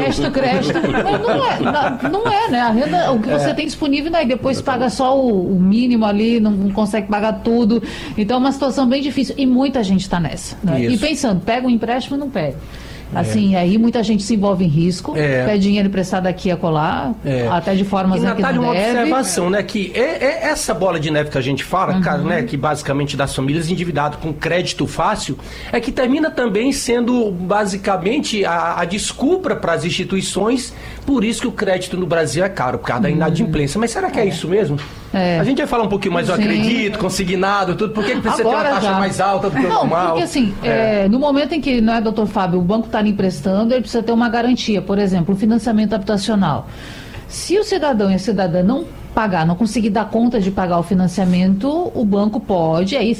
crédito. Mas não é, né? A renda, o que você tem disponível, né? E depois paga só o mínimo ali, não consegue pagar tudo. Então é uma situação bem difícil. E muita gente está nessa. Né? E pensando, pega um empréstimo ou não pega? Assim, aí muita gente se envolve em risco, pede dinheiro emprestado aqui e acolá, até de formas que não deve. Uma observação, né, que essa bola de neve que a gente fala, cara, né, que basicamente das famílias endividadas com crédito fácil, é que termina também sendo basicamente a desculpa para as instituições, por isso que o crédito no Brasil é caro, por causa da inadimplência. Mas será que é isso mesmo? A gente vai falar um pouquinho mais, eu acredito, consignado, tudo. Por que você tem uma taxa mais alta do que o normal? Porque assim, no momento em que, não é, doutor Fábio, o banco está lhe emprestando, ele precisa ter uma garantia, por exemplo, o financiamento habitacional. Se o cidadão e a cidadã não pagar, não conseguir dar conta de pagar o financiamento, o banco pode, aí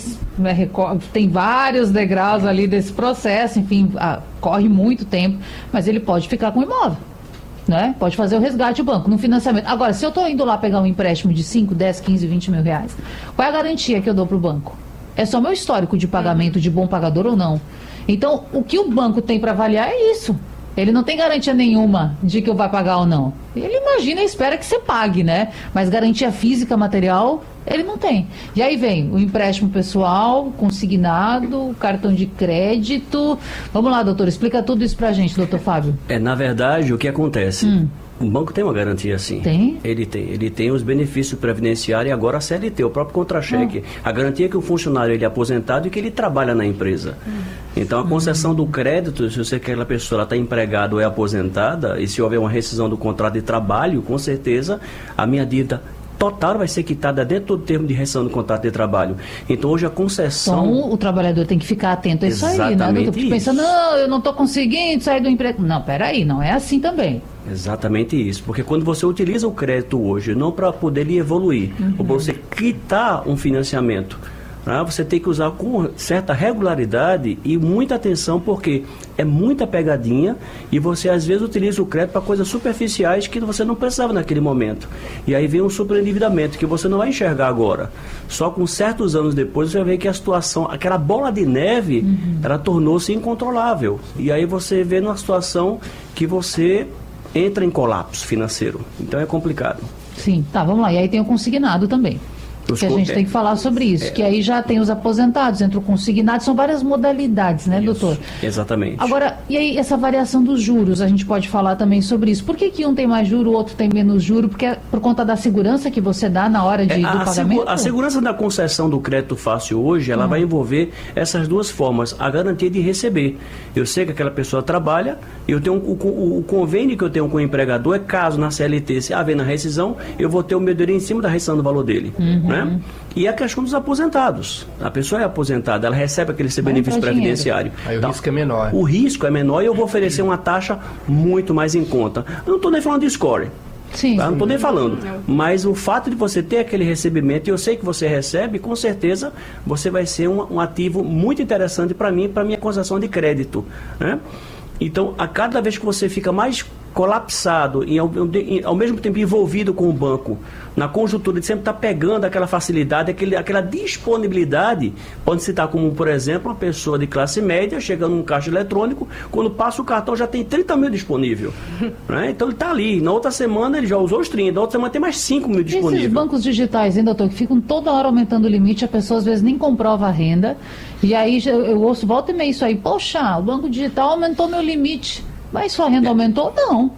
tem vários degraus ali desse processo, enfim, corre muito tempo, mas ele pode ficar com o imóvel. Né? Pode fazer o resgate do banco, no financiamento. Agora, se eu estou indo lá pegar um empréstimo de 5, 10, 15, 20 mil reais, qual é a garantia que eu dou para o banco? É só meu histórico de pagamento de bom pagador ou não? Então, o que o banco tem para avaliar é isso. Ele não tem garantia nenhuma de que eu vou pagar ou não. Ele imagina e espera que você pague, né? Mas garantia física, material, ele não tem. E aí vem o empréstimo pessoal, consignado, cartão de crédito. Vamos lá, doutor, explica tudo isso pra gente, doutor Fábio. Na verdade, o que acontece? O banco tem uma garantia, sim. Tem? Ele tem os benefícios previdenciários e agora a CLT, o próprio contra-cheque. A garantia é que o funcionário ele é aposentado e que ele trabalha na empresa. Então, a concessão do crédito, se você quer que aquela pessoa está empregada ou é aposentada, e se houver uma rescisão do contrato de trabalho, com certeza a minha dívida total vai ser quitada dentro do termo de rescisão do contrato de trabalho. Então, hoje a concessão... Então, o trabalhador tem que ficar atento a isso aí, né? Porque pensa, não, eu não estou conseguindo sair do emprego. Não, peraí, não é assim também. Exatamente isso, porque quando você utiliza o crédito hoje, não para poder lhe evoluir, ou para você quitar um financiamento, você tem que usar com certa regularidade e muita atenção, porque é muita pegadinha e você às vezes utiliza o crédito para coisas superficiais que você não precisava naquele momento. E aí vem um superendividamento que você não vai enxergar agora. Só com certos anos depois você vai ver que a situação, aquela bola de neve, ela tornou-se incontrolável. E aí você vê numa situação que você entra em colapso financeiro. Então é complicado. Sim, tá, vamos lá. E aí tem o consignado também. Que a gente tem que falar sobre isso, que aí já tem os aposentados, entre o consignado, são várias modalidades, né, doutor? Exatamente. Agora, e aí essa variação dos juros, a gente pode falar também sobre isso. Por que um tem mais juro, o outro tem menos juro? Porque é por conta da segurança que você dá na hora do pagamento? A segurança da concessão do crédito fácil hoje, ela vai envolver essas duas formas, a garantia de receber. Eu sei que aquela pessoa trabalha, eu tenho o convênio que eu tenho com o empregador é caso na CLT, se haver na rescisão, eu vou ter o meu dinheiro em cima da rescisão do valor dele, né? E a questão dos aposentados. A pessoa é aposentada, ela recebe aquele seu benefício previdenciário. Aí o risco é menor. O risco é menor e eu vou oferecer uma taxa muito mais em conta. Eu não estou nem falando de score. Sim. Não estou nem falando. Mas o fato de você ter aquele recebimento, e eu sei que você recebe, com certeza você vai ser um ativo muito interessante para mim, para minha concessão de crédito, né? Então, a cada vez que você fica mais colapsado e ao mesmo tempo envolvido com o banco, na conjuntura de sempre estar pegando aquela facilidade, aquela disponibilidade, pode citar como, por exemplo, uma pessoa de classe média chegando num caixa eletrônico, quando passa o cartão já tem 30 mil disponível, né? Então ele está ali, na outra semana ele já usou os 30, na outra semana tem mais 5 mil disponível. Esses bancos digitais, hein, doutor, que ficam toda hora aumentando o limite, a pessoa às vezes nem comprova a renda, e aí eu ouço, volta e meia isso aí, poxa, o banco digital aumentou meu limite. Mas sua renda aumentou? Não.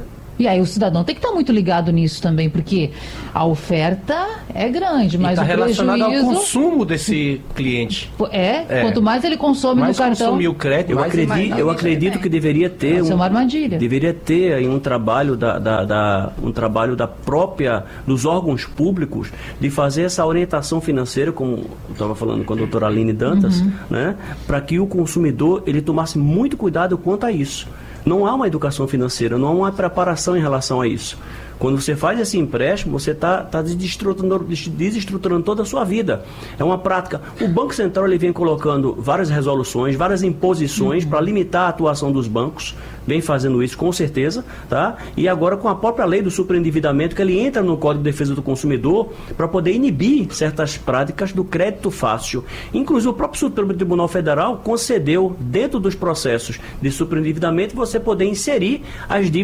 E aí o cidadão tem que estar muito ligado nisso também, porque a oferta é grande, mas o prejuízo... Está relacionado ao consumo desse cliente. Quanto mais ele consome no cartão... consumir o crédito, eu acredito que deveria ter... Isso é uma armadilha. Deveria ter aí um trabalho dos órgãos públicos de fazer essa orientação financeira, como eu estava falando com a doutora Aline Dantas, né, para que o consumidor ele tomasse muito cuidado quanto a isso. Não há uma educação financeira, não há uma preparação em relação a isso. Quando você faz esse empréstimo, você está desestruturando toda a sua vida. É uma prática. O Banco Central ele vem colocando várias resoluções, várias imposições para limitar a atuação dos bancos. Vem fazendo isso com certeza, tá? E agora com a própria lei do superendividamento, que ele entra no Código de Defesa do Consumidor para poder inibir certas práticas do crédito fácil. Inclusive o próprio Supremo Tribunal Federal concedeu, dentro dos processos de superendividamento, você poder inserir as dívidas